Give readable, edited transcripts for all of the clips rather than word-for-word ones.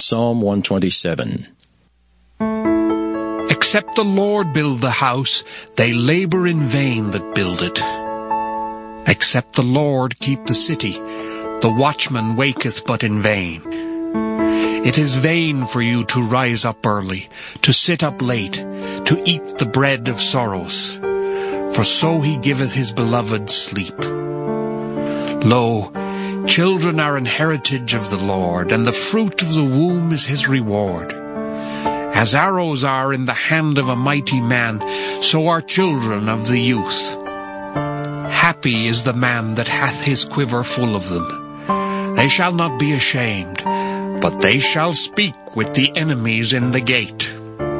Psalm 127. Except the Lord build the house, they labor in vain that build it. Except the Lord keep the city, the watchman waketh but in vain. It is vain for you to rise up early, to sit up late, to eat the bread of sorrows. For so he giveth his beloved sleep. Lo, children are an heritage of the Lord, and the fruit of the womb is his reward. As arrows are in the hand of a mighty man, so are children of the youth. Happy is the man that hath his quiver full of them. They shall not be ashamed, but they shall speak with the enemies in the gate.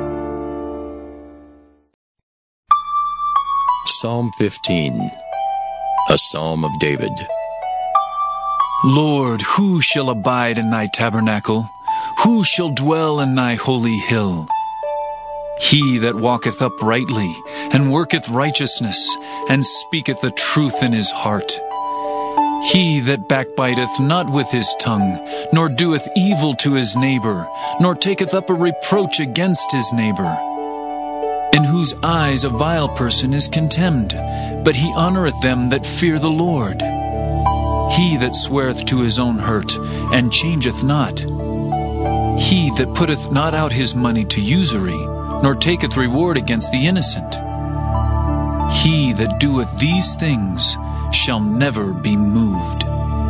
Psalm 15. A Psalm of David. Lord, who shall abide in thy tabernacle? Who shall dwell in thy holy hill? He that walketh uprightly, and worketh righteousness, and speaketh the truth in his heart. He that backbiteth not with his tongue, nor doeth evil to his neighbor, nor taketh up a reproach against his neighbor. In whose eyes a vile person is contemned, but he honoureth them that fear the Lord. He that sweareth to his own hurt, and changeth not. He that putteth not out his money to usury, nor taketh reward against the innocent. He that doeth these things shall never be moved.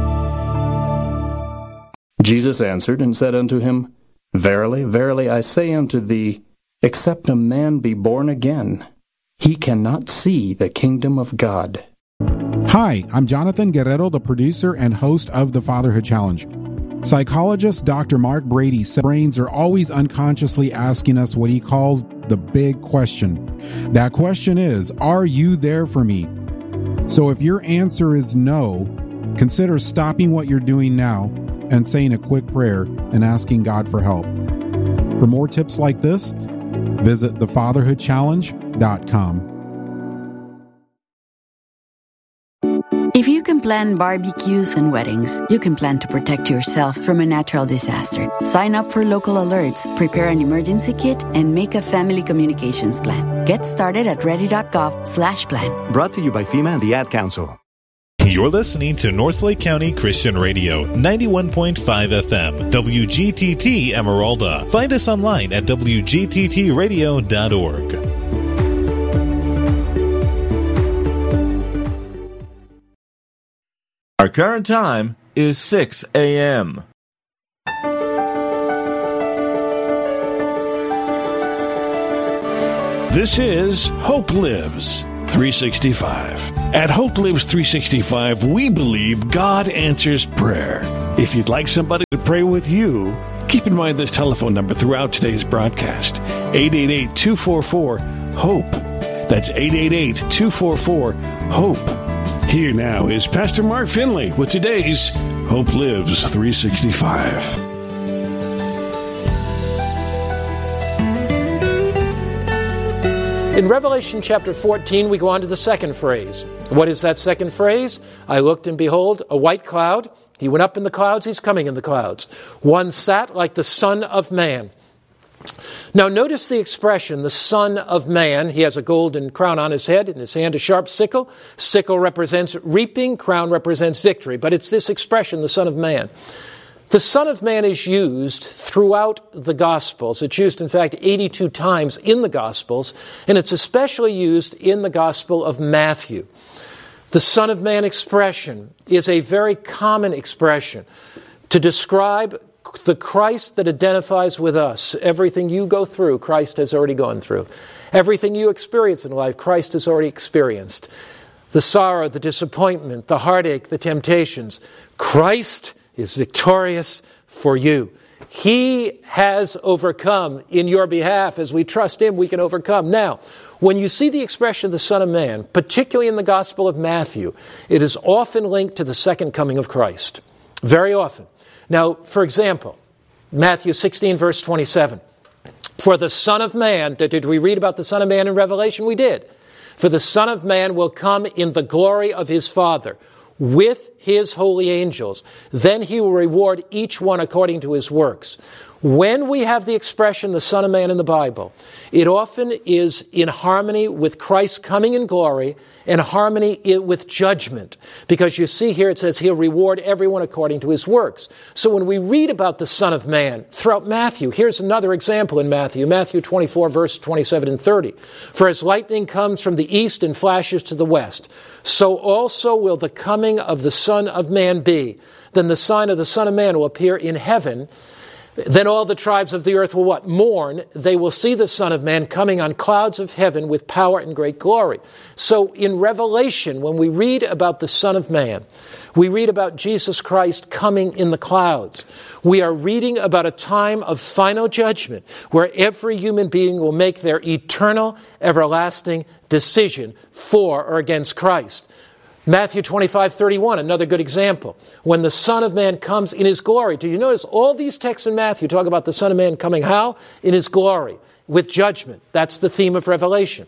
Jesus answered and said unto him, Verily, verily, I say unto thee, except a man be born again, he cannot see the kingdom of God. Hi, I'm Jonathan Guerrero, the producer and host of the Fatherhood Challenge. Psychologist Dr. Mark Brady said brains are always unconsciously asking us what he calls the big question. That question is, are you there for me? So if your answer is no, consider stopping what you're doing now and saying a quick prayer and asking God for help. For more tips like this, visit thefatherhoodchallenge.com. If you can plan barbecues and weddings, you can plan to protect yourself from a natural disaster. Sign up for local alerts, prepare an emergency kit, and make a family communications plan. Get started at ready.gov/plan. Brought to you by FEMA and the Ad Council. You're listening to Northlake County Christian Radio, 91.5 FM, WGTT Emeralda. Find us online at wgttradio.org. Our current time is 6 a.m. This is Hope Lives 365. At Hope Lives 365, we believe God answers prayer. If you'd like somebody to pray with you, keep in mind this telephone number throughout today's broadcast, 888-244-HOPE. That's 888-244-HOPE. Here now is Pastor Mark Finley with today's Hope Lives 365. In Revelation chapter 14, we go on to the second phrase. What is that second phrase? I looked, and behold, a white cloud. He went up in the clouds, he's coming in the clouds. One sat like the Son of Man. Now notice the expression, the Son of Man. He has a golden crown on his head, in his hand a sharp sickle. Sickle represents reaping, crown represents victory. But it's this expression, the Son of Man. The Son of Man is used throughout the Gospels. It's used, in fact, 82 times in the Gospels, and it's especially used in the Gospel of Matthew. The Son of Man expression is a very common expression to describe the Christ that identifies with us. Everything you go through, Christ has already gone through. Everything you experience in life, Christ has already experienced. The sorrow, the disappointment, the heartache, the temptations, Christ is victorious for you. He has overcome in your behalf. As we trust Him, we can overcome. Now, when you see the expression the Son of Man, particularly in the Gospel of Matthew, it is often linked to the second coming of Christ. Very often. Now, for example, Matthew 16, verse 27. For the Son of Man, did we read about the Son of Man in Revelation? We did. For the Son of Man will come in the glory of His Father with his holy angels. Then he will reward each one according to his works. When we have the expression, the Son of Man in the Bible, it often is in harmony with Christ coming in glory and harmony with judgment. Because you see here it says he'll reward everyone according to his works. So when we read about the Son of Man throughout Matthew, here's another example in Matthew 24, verse 27 and 30. For as lightning comes from the east and flashes to the west, so also will the coming of the Son of Man be. Then the sign of the Son of Man will appear in heaven. Then all the tribes of the earth will what? Mourn. They will see the Son of Man coming on clouds of heaven with power and great glory. So in Revelation, when we read about the Son of Man, we read about Jesus Christ coming in the clouds. We are reading about a time of final judgment where every human being will make their eternal, everlasting decision for or against Christ. Matthew 25:31, another good example. When the Son of Man comes in his glory. Do you notice all these texts in Matthew talk about the Son of Man coming how? In his glory, with judgment. That's the theme of Revelation.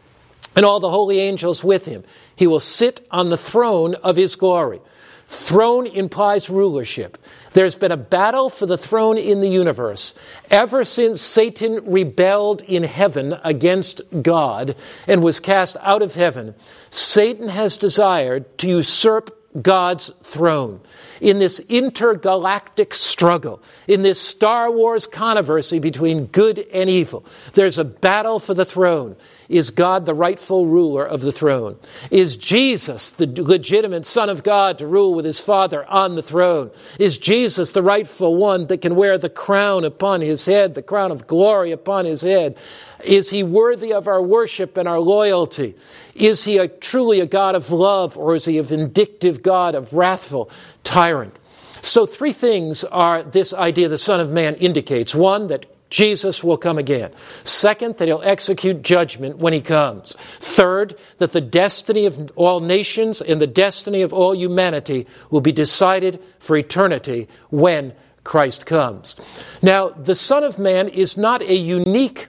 And all the holy angels with him. He will sit on the throne of his glory. Throne implies rulership. There's been a battle for the throne in the universe ever since Satan rebelled in heaven against God and was cast out of heaven. Satan has desired to usurp God's throne. In this intergalactic struggle, in this Star Wars controversy between good and evil, there's a battle for the throne. Is God the rightful ruler of the throne? Is Jesus the legitimate Son of God to rule with his Father on the throne? Is Jesus the rightful one that can wear the crown upon his head, the crown of glory upon his head? Is he worthy of our worship and our loyalty? Is he truly a God of love, or is he a vindictive God, of wrathful tyrant? So three things are this idea the Son of Man indicates. One, that Jesus will come again. Second, that he'll execute judgment when he comes. Third, that the destiny of all nations and the destiny of all humanity will be decided for eternity when Christ comes. Now, the Son of Man is not a unique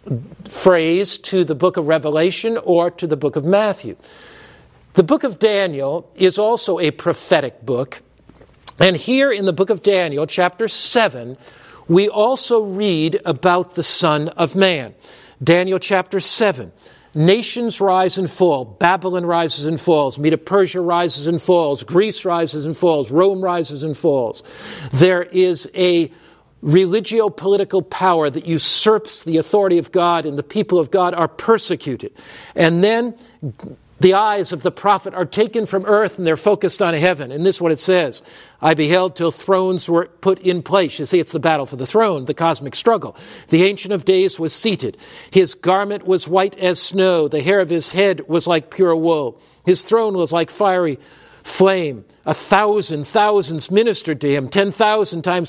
phrase to the book of Revelation or to the book of Matthew. The book of Daniel is also a prophetic book. And here in the book of Daniel, chapter 7, we also read about the Son of Man. Daniel chapter 7. Nations rise and fall. Babylon rises and falls. Medo-Persia rises and falls. Greece rises and falls. Rome rises and falls. There is a religio-political power that usurps the authority of God, and the people of God are persecuted. And then the eyes of the prophet are taken from earth and they're focused on heaven. And this is what it says. I beheld till thrones were put in place. You see, it's the battle for the throne, the cosmic struggle. The Ancient of Days was seated. His garment was white as snow. The hair of his head was like pure wool. His throne was like fiery flame. 1,000 thousands ministered to him. 10,000 times